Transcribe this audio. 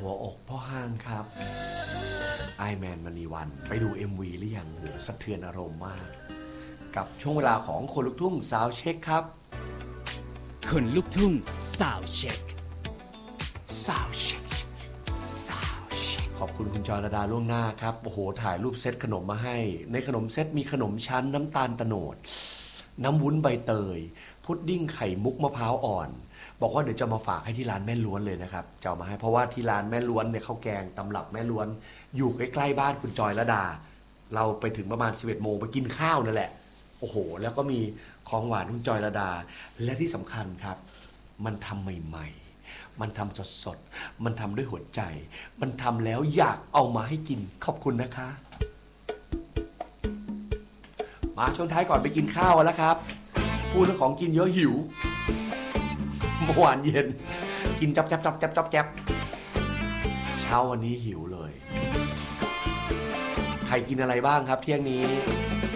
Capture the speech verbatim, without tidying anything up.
หัวอกพ่อห้างครับไอแมนมณีวันไปดู เอ็ม วี หรือยังโหสะเทือนอารมณ์มากกับช่วงเวลาของคนลุกทุ่งสาวเช็คครับคนลุกทุ่งสาวเช็คสาวเช็คสาวเช็คขอบคุณคุณจอยระดาล่วงหน้าครับโอ้โหถ่ายรูปเซตขนมมาให้ในขนมเซตมีขนมชั้นน้ำตาลตะโนดน้ำวุ้นใบเตยพุดดิ้งไข่มุกมะพร้าวอ่อนบอกว่าเดี๋ยวจะมาฝากให้ที่ร้านแม่ล้วนเลยนะครับจะเอามาให้เพราะว่าที่ร้านแม่ล้วนเนี่ยข้าวแกงตำรับแม่ล้วนอยู่ใกล้ๆบ้านคุณจอยระดาเราไปถึงประมาณ สิบเอ็ดโมงไปกินข้าวนั่นแหละโอ้โหแล้วก็มีของหวานคุณจอยระดาและที่สำคัญครับมันทำใหม่ๆมันทำสดๆมันทำด้วยหัวใจมันทำแล้วอยากเอามาให้กินขอบคุณนะคะมาช่วงท้ายก่อนไปกินข้าวกันแล้วครับพูดเรื่องของกินเยอะหิวเมื่อวานเย็นกินจับจับจับจับจับจับเช้าวันนี้หิวเลยใครกินอะไรบ้างครับเที่ยงนี้